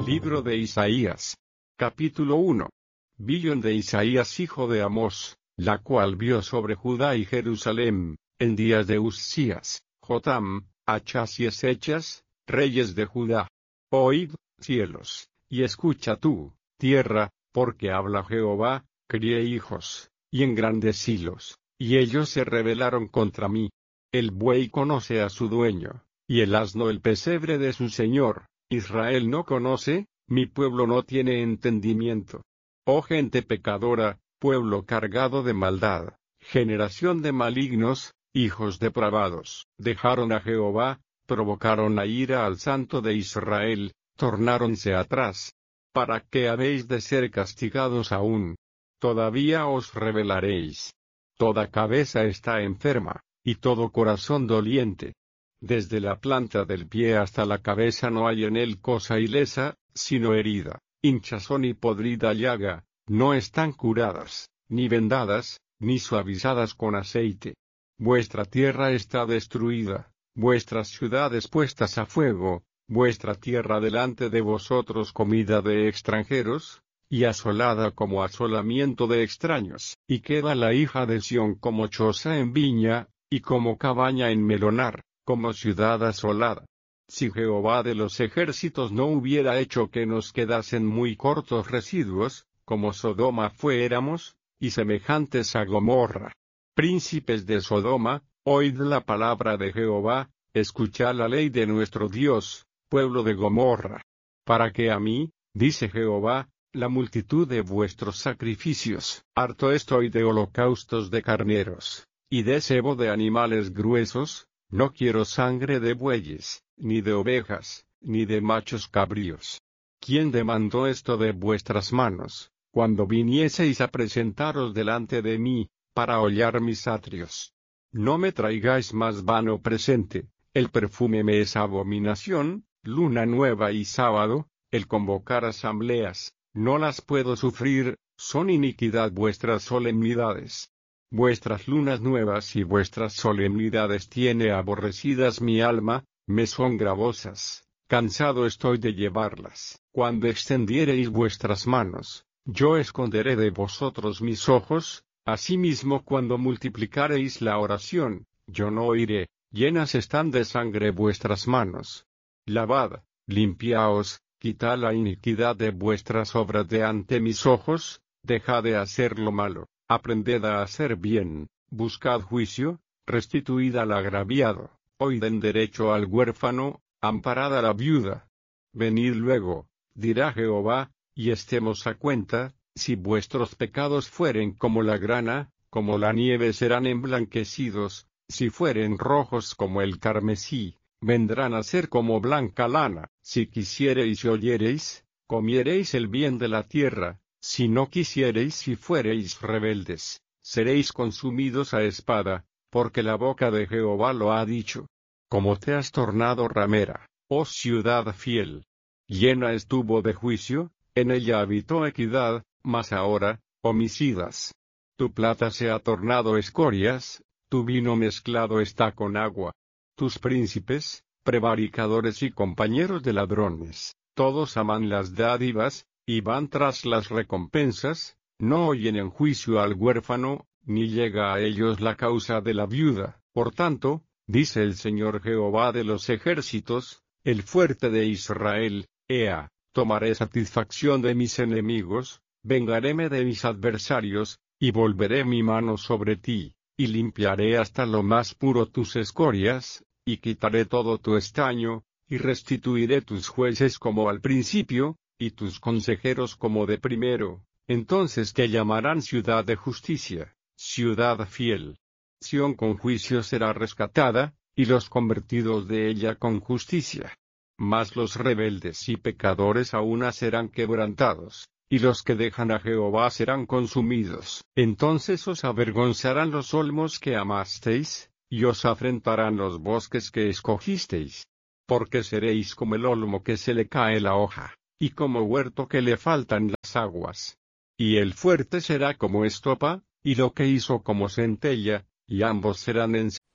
Libro de Isaías. Capítulo 1. Visión de Isaías hijo de Amós, la cual vio sobre Judá y Jerusalén, en días de Uzías, Jotam, Achaz y Ezechas, reyes de Judá. Oíd, cielos, y escucha tú, tierra, porque habla Jehová: crié hijos, y engrandecílos, y ellos se rebelaron contra mí. El buey conoce a su dueño, y el asno el pesebre de su señor. Israel no conoce, mi pueblo no tiene entendimiento. Oh gente pecadora, pueblo cargado de maldad, generación de malignos, hijos depravados, dejaron a Jehová, provocaron a ira al Santo de Israel, tornáronse atrás. ¿Para qué habéis de ser castigados aún? Todavía os rebelaréis. Toda cabeza está enferma, y todo corazón doliente. Desde la planta del pie hasta la cabeza no hay en él cosa ilesa, sino herida, hinchazón y podrida llaga, no están curadas, ni vendadas, ni suavizadas con aceite. Vuestra tierra está destruida, vuestras ciudades puestas a fuego, vuestra tierra delante de vosotros comida de extranjeros, y asolada como asolamiento de extraños. Y queda la hija de Sión como choza en viña, y como cabaña en melonar, como ciudad asolada. Si Jehová de los ejércitos no hubiera hecho que nos quedasen muy cortos residuos, como Sodoma fuéramos, y semejantes a Gomorra. Príncipes de Sodoma, oíd la palabra de Jehová, escuchad la ley de nuestro Dios, pueblo de Gomorra. Para que a mí, dice Jehová, la multitud de vuestros sacrificios, harto estoy de holocaustos de carneros, y de cebo de animales gruesos. No quiero sangre de bueyes, ni de ovejas, ni de machos cabríos. ¿Quién demandó esto de vuestras manos, cuando vinieseis a presentaros delante de mí, para hollar mis atrios? No me traigáis más vano presente, el perfume me es abominación, luna nueva y sábado, el convocar asambleas, no las puedo sufrir, son iniquidad vuestras solemnidades. Vuestras lunas nuevas y vuestras solemnidades tiene aborrecidas mi alma, me son gravosas, cansado estoy de llevarlas. Cuando extendiereis vuestras manos, yo esconderé de vosotros mis ojos, asimismo cuando multiplicareis la oración, yo no oiré, llenas están de sangre vuestras manos. Lavad, limpiaos, quitad la iniquidad de vuestras obras de ante mis ojos, dejad de hacer lo malo. Aprended a hacer bien, buscad juicio, restituid al agraviado, oíd en derecho al huérfano, amparad a la viuda. Venid luego, dirá Jehová, y estemos a cuenta, si vuestros pecados fueren como la grana, como la nieve serán emblanquecidos, si fueren rojos como el carmesí, vendrán a ser como blanca lana. Si quisiereis y oyereis, comiereis el bien de la tierra. Si no quisiereis y fuereis rebeldes, seréis consumidos a espada, porque la boca de Jehová lo ha dicho. Como te has tornado ramera, oh ciudad fiel. Llena estuvo de juicio, en ella habitó equidad, mas ahora, homicidas. Tu plata se ha tornado escorias, tu vino mezclado está con agua. Tus príncipes, prevaricadores y compañeros de ladrones, todos aman las dádivas, y van tras las recompensas, no oyen en juicio al huérfano, ni llega a ellos la causa de la viuda. Por tanto, dice el Señor Jehová de los ejércitos, el fuerte de Israel: Ea, tomaré satisfacción de mis enemigos, vengaréme de mis adversarios, y volveré mi mano sobre ti, y limpiaré hasta lo más puro tus escorias, y quitaré todo tu estaño, y restituiré tus jueces como al principio, y tus consejeros como de primero. Entonces te llamarán ciudad de justicia, ciudad fiel. Sión con juicio será rescatada, y los convertidos de ella con justicia. Mas los rebeldes y pecadores aún serán quebrantados, y los que dejan a Jehová serán consumidos. Entonces os avergonzarán los olmos que amasteis, y os afrentarán los bosques que escogisteis. Porque seréis como el olmo que se le cae la hoja, y como huerto que le faltan las aguas. Y el fuerte será como estopa, y lo que hizo como centella, y ambos serán en